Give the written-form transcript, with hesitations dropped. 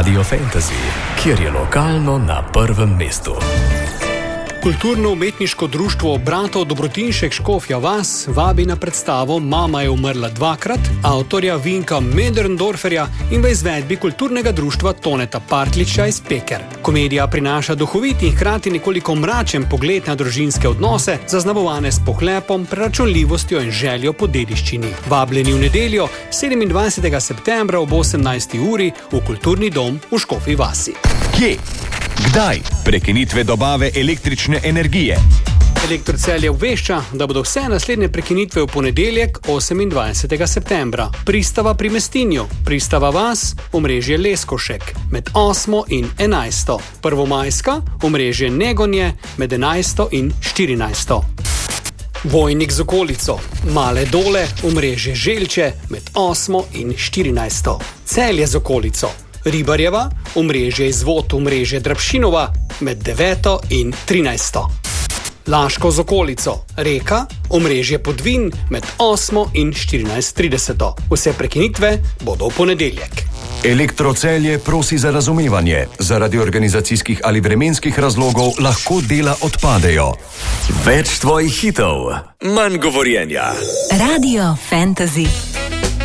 Radio Fantasy, kjer je lokalno na prvem mestu. Kulturno-umetniško društvo bratov Dobrotinšek Škofja Vas vabi na predstavo Mama je umrla dvakrat, avtorja Vinka Möderndorferja in v izvedbi kulturnega društva Toneta Partliča iz Peker. Komedija prinaša duhovit in hkrati nekoliko mračen pogled na družinske odnose, zaznamovane s pohlepom, preračunljivostjo in željo po dediščini. Vabljeni v nedeljo, 27. septembra ob 18. uri v Kulturni dom v Škofji Vasi. Kje? Kdaj? Prekinitve dobave električne energije. Elektrocelje obvešča, da bodo vse naslednje prekinitve v ponedeljek, 28. septembra. Pristava pri Mestinju, Pristava Vas, omrežje Leskošek, med 8. in 11. Prvomajska, omrežje Negonje, med 11. in 14. Vojnik z okolico, Male Dole, omrežje Želče, med 8. in 14. Celje z okolico, Ribarjeva, omrežje Izvod, omrežje Drapšinova, med 9. in 13. Laško z okolico, Reka, omrežje Podvin, med 8. in 14:30. Vse prekinitve bodo v ponedeljek. Elektrocelje prosi za razumevanje. Zaradi organizacijskih ali vremenskih razlogov lahko dela odpadejo. Več tvojih hitov, manj govorjenja. Radio Fantasy.